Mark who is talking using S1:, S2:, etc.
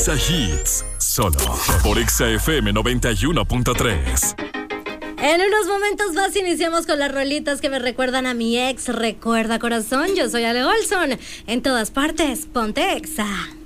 S1: Exa Hits, solo por Exa FM 91.3.
S2: En unos momentos más iniciamos con las rolitas que me recuerdan a mi ex. Recuerda, corazón, yo soy Ale Olson. En todas partes, ponte Exa.